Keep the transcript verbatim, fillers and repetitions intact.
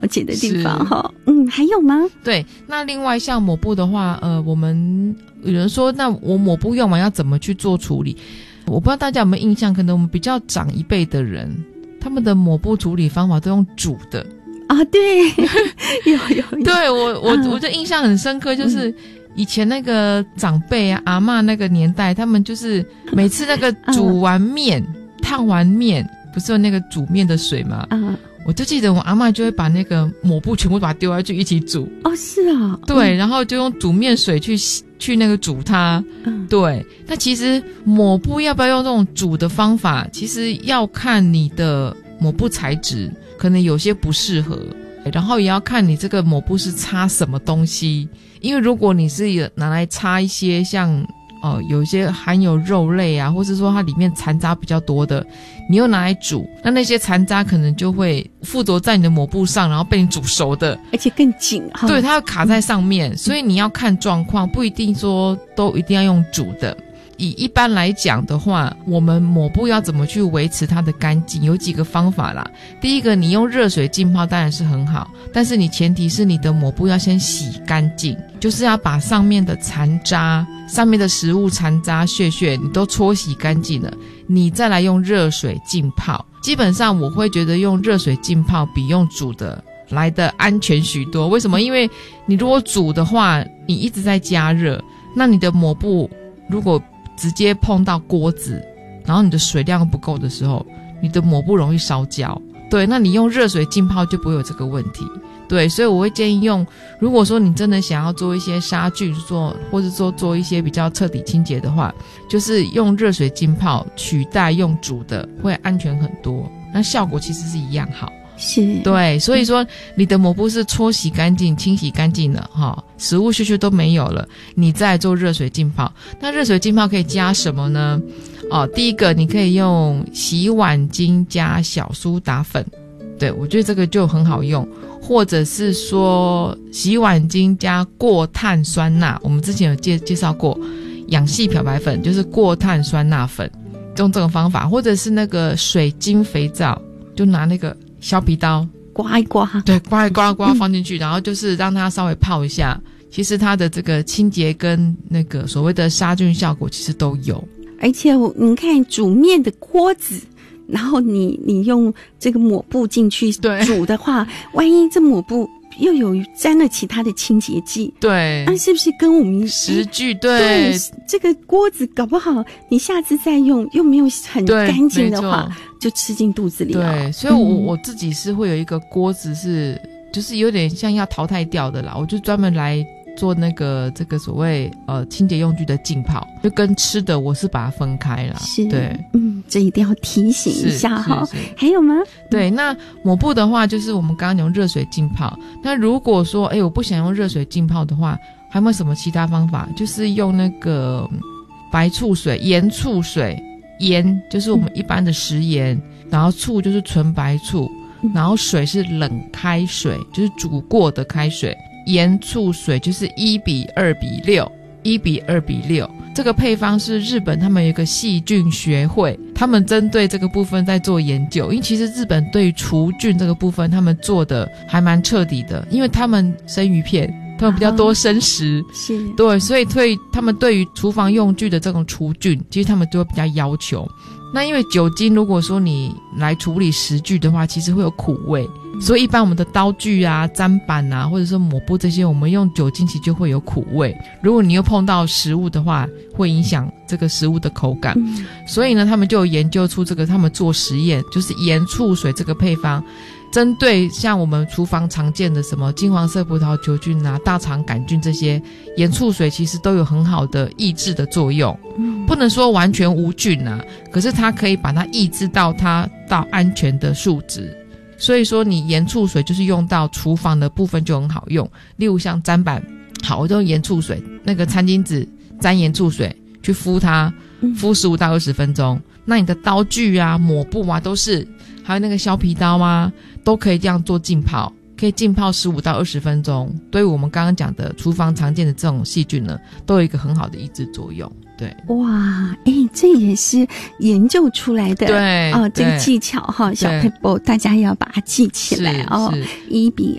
解的地方哈。嗯，还有吗？ 对，那另外像抹布的话，呃，我们有人说，那我抹布用完要怎么去做处理？我不知道大家有没有印象，可能我们比较长一辈的人，他们的抹布处理方法都用煮的啊，对，有有有， 对我我、啊、我就印象很深刻，就是以前那个长辈啊，阿嬷那个年代，他们就是每次那个煮完面、啊、烫完面，不是有那个煮面的水吗？啊。我就记得我阿嬷就会把那个抹布全部把它丢下去一起煮。 哦，是啊。 对， 嗯、 然后就用煮面水去去那个煮它。嗯，对。那其实抹布要不要用这种煮的方法，其实要看你的抹布材质，可能有些不适合，然后也要看你这个抹布是擦什么东西。因为如果你是拿来擦一些像呃有一些含有肉类啊，或是说它里面残渣比较多的，你又拿来煮，那那些残渣可能就会附着在你的抹布上，然后被你煮熟的， 而且更紧哈。 对，它要卡在上面，所以你要看状况，不一定说都一定要用煮的。以一般来讲的话，我们抹布要怎么去维持它的干净，有几个方法啦。第一个，你用热水浸泡当然是很好，但是你前提是你的抹布要先洗干净，就是要把上面的残渣、上面的食物残渣屑屑你都搓洗干净了，你再来用热水浸泡。基本上我会觉得用热水浸泡比用煮的来的安全许多。为什么？因为你如果煮的话，你一直在加热，那你的抹布如果直接碰到锅子，然后你的水量不够的时候，你的抹布容易烧焦。对，那你用热水浸泡就不会有这个问题。对，所以我会建议用，如果说你真的想要做一些杀菌做，或者说做一些比较彻底清洁的话，就是用热水浸泡取代用煮的，会安全很多，那效果其实是一样好。 是， 对，所以说你的抹布是搓洗干净、清洗干净了哈，食物屑屑都没有了，你再做热水浸泡。那热水浸泡可以加什么呢？哦，第一个你可以用洗碗精加小苏打粉，对，我觉得这个就很好用，或者是说洗碗精加过碳酸钠，我们之前有介介绍过氧系漂白粉，就是过碳酸钠粉，用这种方法，或者是那个水晶肥皂，就拿那个削皮刀刮一刮， 对，刮一刮刮放进去、嗯、然后就是让它稍微泡一下，其实它的这个清洁跟那个所谓的杀菌效果其实都有。 而且你看煮面的锅子，然后你你用这个抹布进去煮的话，万一这抹布又有沾了其他的清洁剂， 对， 那、啊、是不是跟我们食具 对, 对这个锅子搞不好你下次再用又没有很干净的话，就吃进肚子里了。 对，所以我、嗯、我自己是会有一个锅子是就是有点像要淘汰掉的啦，我就专门来做那个这个所谓呃清洁用具的浸泡，就跟吃的我是把它分开啦。 是， 对， 嗯，这一定要提醒一下哈。还有吗？ 对，那抹布的话，就是我们刚刚用热水浸泡。那如果说，哎，我不想用热水浸泡的话，还有没有什么其他方法？就是用那个白醋水、盐醋水，盐就是我们一般的食盐，嗯、然后醋就是纯白醋，嗯、然后水是冷开水，就是煮过的开水。盐醋水就是一比二比六，一比二比六。这个配方是日本他们有一个细菌学会，他们针对这个部分在做研究。因为其实日本对于除菌这个部分，他们做的还蛮彻底的，因为他们生鱼片，他们比较多生食， 哦、是对，所以对他们对于厨房用具的这种除菌，其实他们就会比较要求。那因为酒精，如果说你来处理食具的话，其实会有苦味，所以一般我们的刀具啊、砧板啊，或者说抹布这些，我们用酒精其实就会有苦味。如果你又碰到食物的话，会影响这个食物的口感。嗯、所以呢，他们就有研究出这个，他们做实验，就是盐醋水这个配方，针对像我们厨房常见的什么金黄色葡萄球菌啊、大肠杆菌这些，盐醋水其实都有很好的抑制的作用。嗯、不能说完全无菌啊，可是它可以把它抑制到它到安全的数值。所以说你盐醋水就是用到厨房的部分就很好用，例如像砧板，好，我就用盐醋水，那个餐巾纸沾盐醋水去敷它，敷十五到二十分钟。那你的刀具啊、抹布啊都是，还有那个削皮刀啊，都可以这样做浸泡， 可以浸泡十五到二十分钟，对于我们刚刚讲的厨房常见的这种细菌呢，都有一个很好的抑制作用。对， 哇，哎，这也是研究出来的， 对哦，这个技巧哈，小 paper 大家要把它记起来哦，一比